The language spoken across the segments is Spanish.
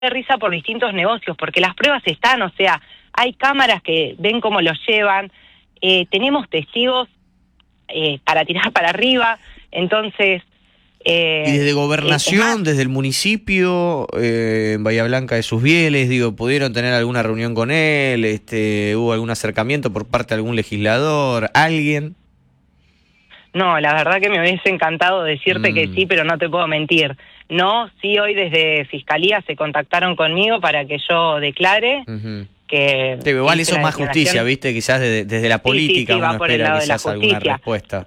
de risa por distintos negocios, porque las pruebas están, o sea, hay cámaras que ven cómo los llevan, tenemos testigos para tirar para arriba, entonces... y desde Gobernación, desde el municipio, en Bahía Blanca de Susbieles, digo, ¿pudieron tener alguna reunión con él? ¿Hubo algún acercamiento por parte de algún legislador? ¿Alguien? No, la verdad que me hubiese encantado decirte que sí, pero no te puedo mentir. No, sí, hoy desde Fiscalía se contactaron conmigo para que yo declare que... Sí, igual eso es más justicia, ¿viste? Quizás desde la política uno espera quizás alguna respuesta.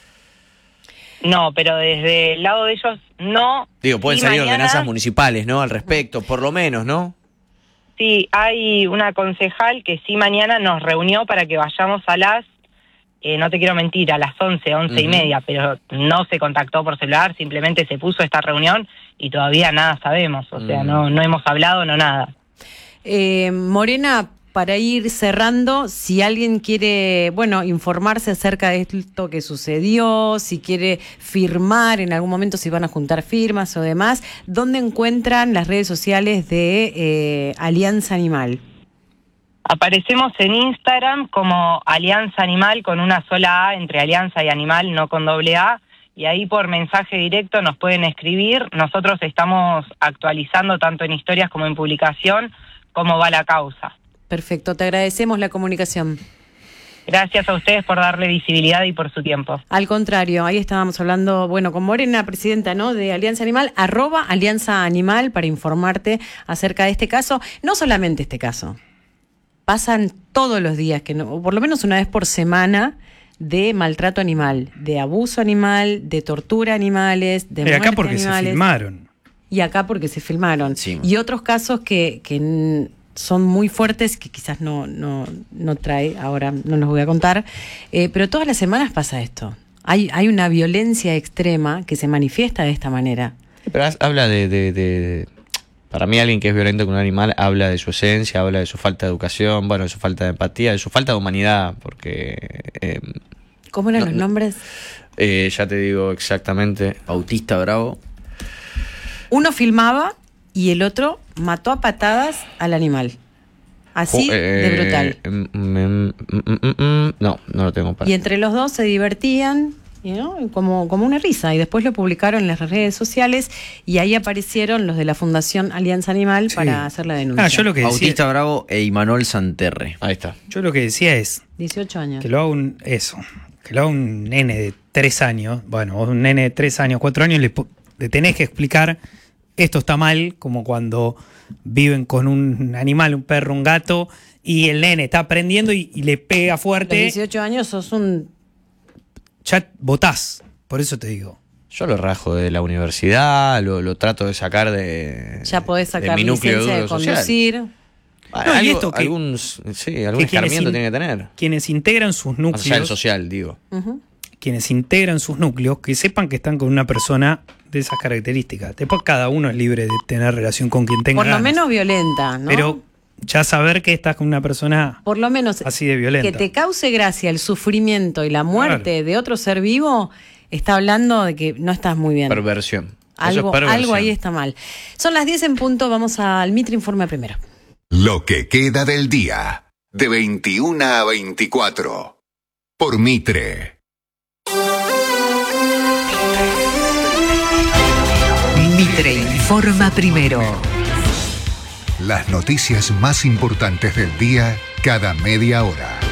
No, pero desde el lado de ellos no. Digo, pueden salir ordenanzas municipales, ¿no? Al respecto, por lo menos, ¿no? Sí, hay una concejal que sí mañana nos reunió para que vayamos a las, no te quiero mentir, a las 11 y media, pero no se contactó por celular, simplemente se puso esta reunión y todavía nada sabemos, o sea, no hemos hablado, no nada. Morena, para ir cerrando, si alguien quiere, informarse acerca de esto que sucedió, si quiere firmar en algún momento, si van a juntar firmas o demás, ¿dónde encuentran las redes sociales de Alianza Animal? Aparecemos en Instagram como Alianza Animal con una sola A entre Alianza y Animal, no con doble A, y ahí por mensaje directo nos pueden escribir. Nosotros estamos actualizando tanto en historias como en publicación cómo va la causa. Perfecto, te agradecemos la comunicación. Gracias a ustedes por darle visibilidad y por su tiempo. Al contrario, ahí estábamos hablando, con Morena, presidenta, ¿no?, de Alianza Animal, @Alianza Animal, para informarte acerca de este caso. No solamente este caso, pasan todos los días, o por lo menos una vez por semana, de maltrato animal, de abuso animal, de tortura a animales, de muerte acá porque animales. se filmaron. Y acá porque se filmaron. Sí. Y otros casos que son muy fuertes, que quizás no trae, ahora no los voy a contar, pero todas las semanas pasa esto. Hay una violencia extrema que se manifiesta de esta manera. Pero habla de para mí alguien que es violento con un animal habla de su esencia, habla de su falta de educación, de su falta de empatía, de su falta de humanidad, porque... ¿Cómo eran los nombres? Ya te digo exactamente. Bautista Bravo. Uno filmaba y el otro mató a patadas al animal. Así de brutal. No lo tengo para. Y entre los dos se divertían, ¿no?, como una risa. Y después lo publicaron en las redes sociales y ahí aparecieron los de la Fundación Alianza Animal para hacer la denuncia. Yo lo que decía, Bautista Bravo e Imanol Santerre. Ahí está. Yo lo que decía es 18 años. que lo haga un nene de 3 años, un nene de 3 años, 4 años, le tenés que explicar esto está mal, como cuando viven con un animal, un perro, un gato, y el nene está aprendiendo y le pega fuerte. Los 18 años sos ya votás, por eso te digo. Yo lo rajo de la universidad, lo trato de sacar ya podés sacar de mi núcleo licencia de conducir. Algún escarmiento tiene que tener. Quienes integran sus núcleos. Más allá del social, digo. Quienes integran sus núcleos, que sepan que están con una persona de esas características. Después cada uno es libre de tener relación con quien tenga por lo ganas. menos violenta, ¿no? Pero ya saber que estás con una persona por lo menos así de violenta. Que te cause gracia el sufrimiento y la muerte de otro ser vivo, está hablando de que no estás muy bien. Perversión. Algo ahí está mal. Son las 10 en punto, vamos al Mitre Informe primero. Lo que queda del día, de 21 a 24, por Mitre. Mitre informa primero. Las noticias más importantes del día cada media hora.